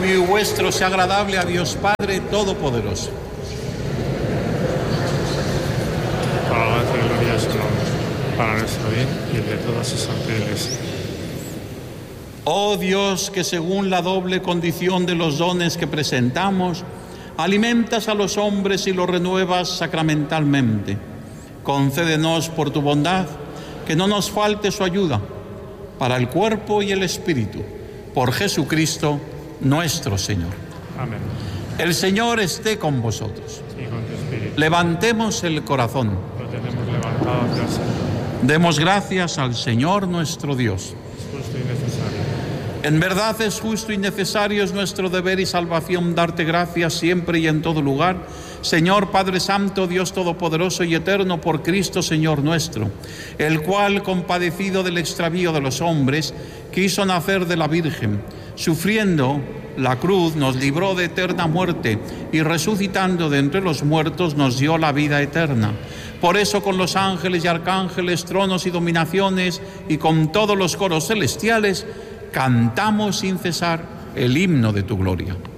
mío y vuestro sea agradable a Dios Padre Todopoderoso. Alabanza y gloria a su nombre, para nuestro bien y el de toda su santa Iglesia. Oh Dios, que según la doble condición de los dones que presentamos, alimentas a los hombres y los renuevas sacramentalmente. Concédenos por tu bondad que no nos falte su ayuda para el cuerpo y el espíritu. Por Jesucristo nuestro Señor. Amén. El Señor esté con vosotros. Y con tu espíritu. Levantemos el corazón. Lo tenemos levantado hacia el Señor. Demos gracias al Señor nuestro Dios. Es justo y necesario. En verdad es justo y necesario, es nuestro deber y salvación darte gracias siempre y en todo lugar, Señor Padre Santo, Dios Todopoderoso y Eterno, por Cristo Señor nuestro, el cual, compadecido del extravío de los hombres, quiso nacer de la Virgen, sufriendo la cruz, nos libró de eterna muerte y resucitando de entre los muertos nos dio la vida eterna. Por eso con los ángeles y arcángeles, tronos y dominaciones y con todos los coros celestiales, cantamos sin cesar el himno de tu gloria.